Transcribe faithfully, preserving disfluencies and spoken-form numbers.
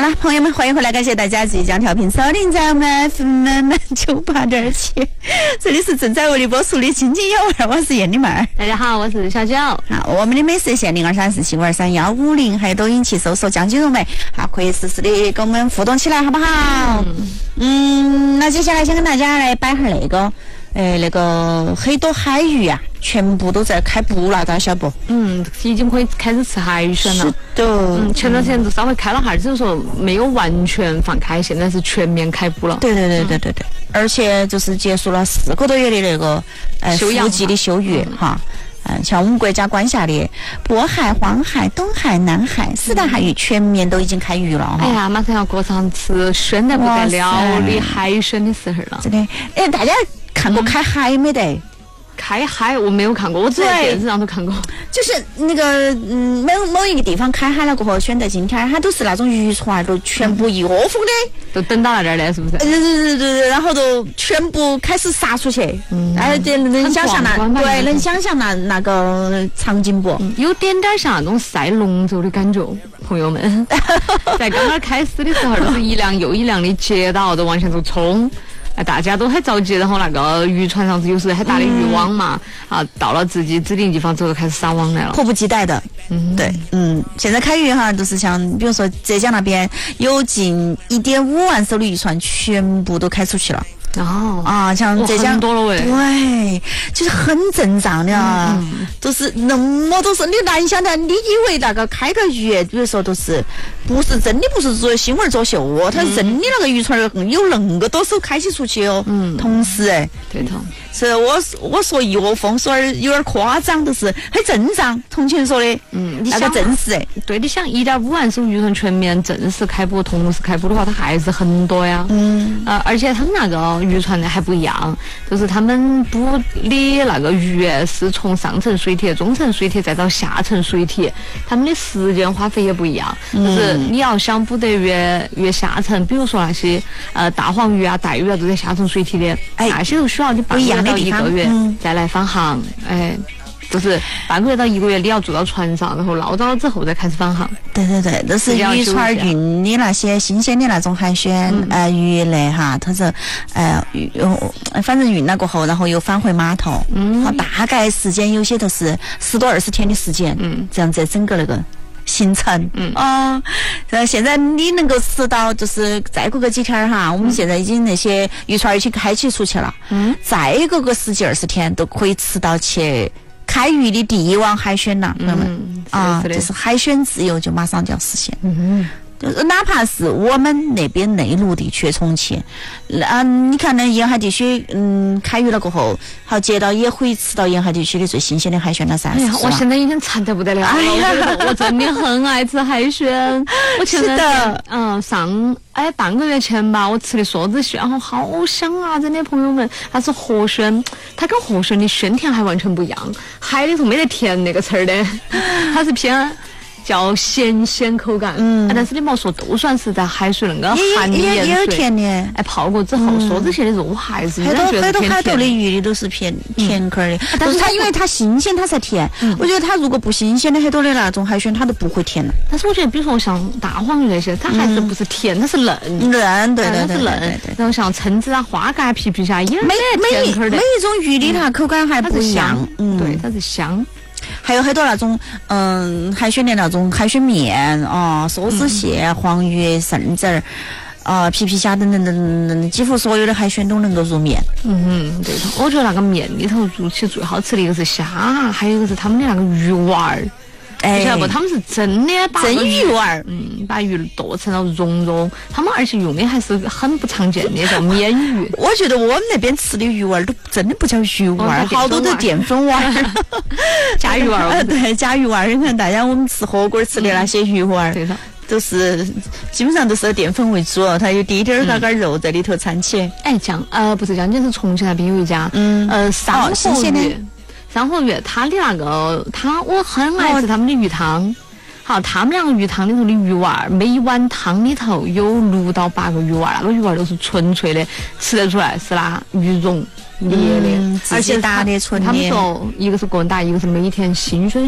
了，朋友们，欢迎回来，感谢大家即将调频收听在我们 F M 九八点七，这里是正在为你播出的津津有味，我是燕妮妹儿。 大家好，我是小九。 好，我们的美食线零二三四七五二三幺五零，还有抖音去搜索江金融美，好，可以实时的跟我们互动起来，好不好？嗯，嗯那接下来先跟大家来摆下那个。哎，那个很多海域啊，全部都在开捕了，大家晓不？ 嗯，已经可以开始吃海鲜了。 是的。 嗯，前段时间就稍微开了哈，只是说没有完全放开，现在是全面开捕了。 对对对对对对，嗯、而且就是结束了四个多月的那个呃伏季的休渔哈。嗯，像我们国家管辖的渤海、黄海、东海、南海四大海域全面都已经开渔了哈。 哎呀，马上要过上吃鲜得不得了的海鲜的时候了。 真的，哎，大家看过开海没得？嗯开海我没有看过，我只在电视上都看过。 就是那个嗯，某某一个地方开海了过后，选择今天它都是那种渔船，都全部一窝蜂的， 都等到那点儿的，是不是？ 对对对对对，然后都全部开始杀出去。嗯，哎，对，能想象那对，能想象那那个场景不？ 嗯、有点点像那种赛龙舟的感觉，朋友们。在刚刚开始的时候，都是一辆又一辆的街道都往前头冲。哎，大家都很着急，然后那个渔船上有时很大的渔网嘛，嗯、啊，到了自己指定地方之后就开始撒网来了， 迫不及待的。嗯，对，嗯，现在开渔哈，都是像比如说浙江那边有近一点五万艘的渔船，全部都开出去了。 哦啊，像浙江多了喂， 对，就是很正常的啊，嗯嗯、都是那么多是你难想的，你以为那个开个渔，比如说都是不是真的不是做新闻作秀哦，他、嗯、真的那个渔船有那么多艘开起出去哦，嗯，同时哎， 对头， 是我我说一窝蜂，说有点夸张，都是很正常。重庆说的，嗯，那个正式哎， 对，你想一点五万艘渔船全面正式开捕，同时开捕的话，它还是很多呀，嗯，呃，而且他们那个。渔船呢还不一样，就是他们捕的那个鱼是从上层水体、中层水体再到下层水体，他们的时间花费也不一样。嗯、就是你要想捕得越越下层，比如说那些呃大黄鱼啊、带鱼啊都在下层水体的，哎，那些都需要你半个月到一个月再来返航，哎。就是半个月到一个月，你要住到船上，然后捞到了之后再开始返航。 对对对，都是渔船运的那些新鲜的那种海鲜、嗯、呃鱼类哈，它是呃反正运了过后，然后又返回码头，嗯，大概时间有些都是十多二十天的时间，嗯，这样子整个那个。行程，嗯啊，呃，现在你能够吃到，就是再过个几天哈，我们现在已经那些渔船已经开启出去了，嗯，再过个十几二十天都可以吃到去开渔的第一网海鲜了，朋友们啊，就是海鲜自由就马上就要实现，嗯。哪怕是我们那边内陆地区重庆，啊，你看那沿海地区，嗯，开渔了过后，好街道也可以吃到沿海地区的最新鲜的海鲜了噻。 哎呀，我现在已经馋得不得了，哎呀，我真的很爱吃海鲜。我前段时间，嗯，上哎半个月前吧，我吃的梭子鲜，哦，好香啊！真的，朋友们，它是河鲜，它跟河鲜的鲜甜还完全不一样。海里头没得甜那个词儿的，它是偏。叫咸鲜口感，嗯，但是你莫说都算是在海水那个含盐水， 也有甜的。 哎，泡过之后，梭子蟹的肉还是很多很多海头的鱼的都是偏甜口的，但是它因为它新鲜，它才甜。我觉得它如果不新鲜的很多的那种海鲜，它都不会甜了。 但是我觉得，比如说像大黄鱼那些，它还是不是甜，它是嫩， 嫩，对对对， 它是嫩。然后像蛏子啊、花蛤、皮皮虾也每每每一种鱼的它口感还不一样， 嗯，对，它是香。 还有很多那种嗯海鲜的那种海鲜面啊，梭子蟹、嗯、黄鱼、蛏子儿啊、皮皮虾等等等等，几乎所有的海鲜都能够入面。 嗯，对头。我觉得那个面里头入起最好吃的一个是虾，还有一个是他们的那个鱼丸儿。哎，晓得不？他们是真的把真鱼丸， 嗯，把鱼剁成了蓉蓉。他们而且用的还是很不常见的，叫鲶鱼。 我觉得我们那边吃的鱼丸都真的不叫鱼丸，好多都淀粉丸， 加鱼丸。 对，加鱼丸。你看大家我们吃火锅吃的那些鱼丸，对的。都是基本上都是淀粉为主，它有滴点儿大概肉在里头掺起。 哎，江呃不是江津，是重庆那边有一家，嗯呃三活鱼。三活鱼，它的那个它我很爱吃他们的鱼汤。好，他们两个鱼汤里头的鱼丸，每一碗汤里头有六到八个鱼丸，那个鱼丸都是纯粹的，吃得出来是那鱼蓉捏的， 嗯、而且打的纯的。 他们说，一个是个人打，一个是每天新鲜